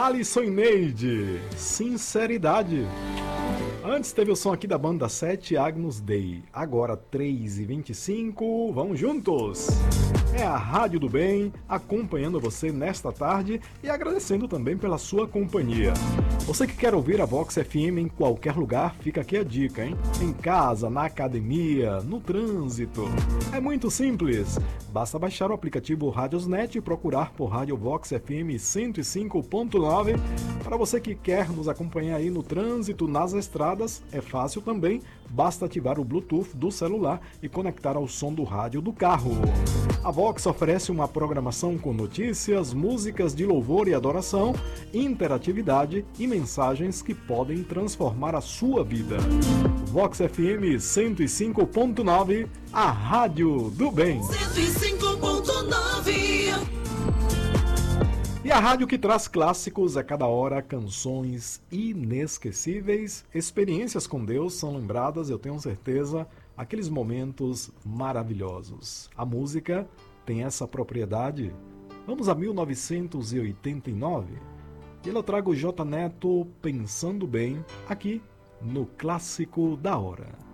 Alisson e Neide, Sinceridade. Antes teve o som aqui da banda 7, Agnus Dei. Agora 3h25, vamos juntos! É a Rádio do Bem, acompanhando você nesta tarde e agradecendo também pela sua companhia. Você que quer ouvir a Vox FM em qualquer lugar, fica aqui a dica, hein? Em casa, na academia, no trânsito. É muito simples. Basta baixar o aplicativo Radiosnet e procurar por Rádio Vox FM 105.9. Para você que quer nos acompanhar aí no trânsito, nas estradas, é fácil também. Basta ativar o Bluetooth do celular e conectar ao som do rádio do carro. A Vox oferece uma programação com notícias, músicas de louvor e adoração, interatividade e mensagens que podem transformar a sua vida. Vox FM 105.9, a Rádio do Bem. 105.9. E a rádio que traz clássicos a cada hora, canções inesquecíveis, experiências com Deus são lembradas, eu tenho certeza, aqueles momentos maravilhosos. A música tem essa propriedade. Vamos a 1989. E eu trago o J Neto Pensando Bem, aqui no Clássico da Hora.